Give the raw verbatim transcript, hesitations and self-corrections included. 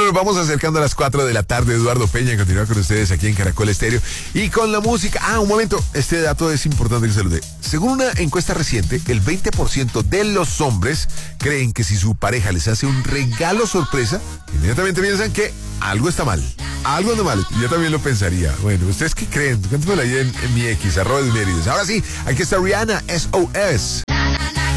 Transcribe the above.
nos vamos acercando a las cuatro de la tarde. Eduardo Peña continúa con ustedes aquí en Caracol Estéreo. Y con la música... Ah, un momento. Este dato es importante que se lo dé. Según una encuesta reciente, el veinte por ciento de los hombres creen que si su pareja les hace un regalo sorpresa, inmediatamente piensan que algo está mal. Algo anda mal. Yo también lo pensaría. Bueno, ¿ustedes qué creen? Cuéntamelo ahí en, en mi X, arroba Esmerides. Ahora sí, aquí está Rihanna, S O S.